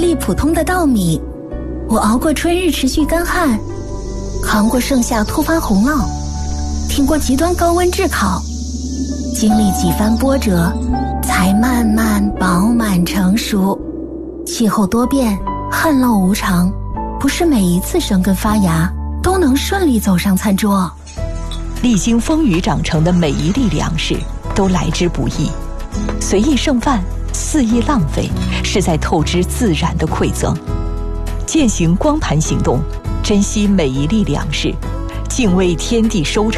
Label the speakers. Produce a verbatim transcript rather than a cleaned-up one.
Speaker 1: 地普通的稻米，我熬过春日持续干旱，扛过盛夏突发洪涝，挺过极端高温炙烤，经历几番波折，才慢慢饱满成熟。气候多变，旱涝无常，不是每一次生根发芽都能顺利走上餐桌。
Speaker 2: 历经风雨长成的每一粒粮食都来之不易，随意剩饭，肆意浪费，是在透支自然的馈赠。践行光盘行动，珍惜每一粒粮食，敬畏天地收成。